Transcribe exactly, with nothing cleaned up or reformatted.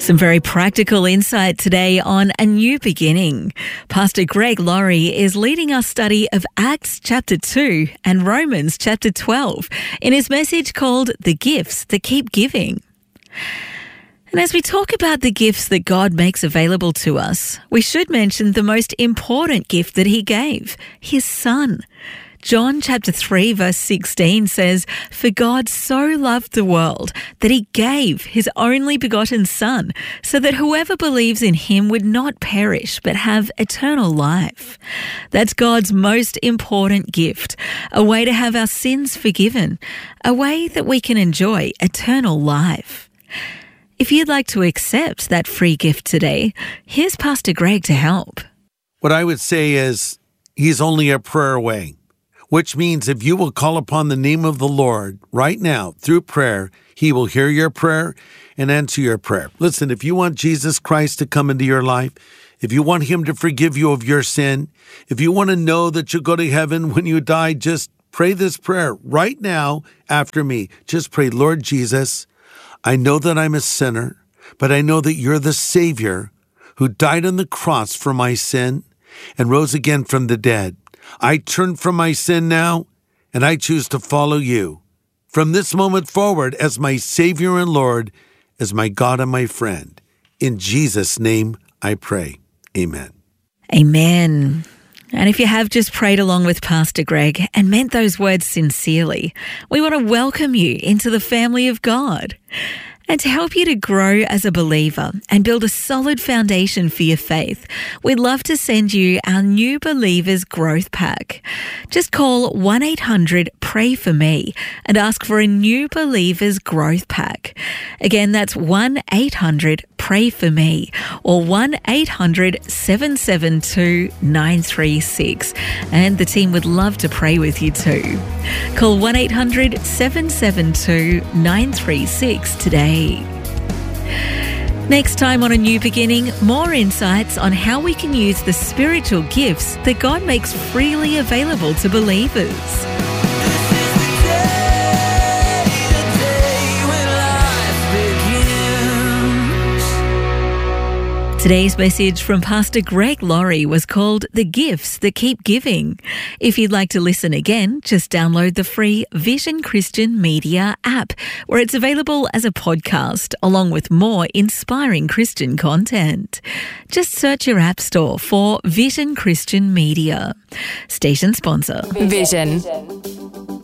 Some very practical insight today on a new beginning. Pastor Greg Laurie is leading our study of Acts chapter two and Romans chapter twelve in his message called The Gifts That Keep Giving. And as we talk about the gifts that God makes available to us, we should mention the most important gift that he gave, his Son. John chapter three verse sixteen says, "For God so loved the world that he gave his only begotten Son, so that whoever believes in him would not perish but have eternal life." That's God's most important gift, a way to have our sins forgiven, a way that we can enjoy eternal life. If you'd like to accept that free gift today, here's Pastor Greg to help. What I would say is, he's only a prayer away. Which means if you will call upon the name of the Lord right now through prayer, he will hear your prayer and answer your prayer. Listen, if you want Jesus Christ to come into your life, if you want him to forgive you of your sin, if you want to know that you'll go to heaven when you die, just pray this prayer right now after me. Just pray, "Lord Jesus, I know that I'm a sinner, but I know that you're the Savior who died on the cross for my sin and rose again from the dead. I turn from my sin now, and I choose to follow you from this moment forward as my Savior and Lord, as my God and my friend. In Jesus' name I pray. Amen." Amen. And if you have just prayed along with Pastor Greg and meant those words sincerely, we want to welcome you into the family of God. And to help you to grow as a believer and build a solid foundation for your faith, we'd love to send you our New Believers Growth Pack. Just call one eight hundred pray for me and ask for a New Believers Growth Pack. Again, that's one eight hundred pray for me or one eight hundred seven seven two nine three six. And the team would love to pray with you too. Call one eight hundred seven seven two nine three six today. Next time on A New Beginning, more insights on how we can use the spiritual gifts that God makes freely available to believers. Today's message from Pastor Greg Laurie was called The Gifts That Keep Giving. If you'd like to listen again, just download the free Vision Christian Media app, where it's available as a podcast, along with more inspiring Christian content. Just search your app store for Vision Christian Media. Station sponsor. Vision.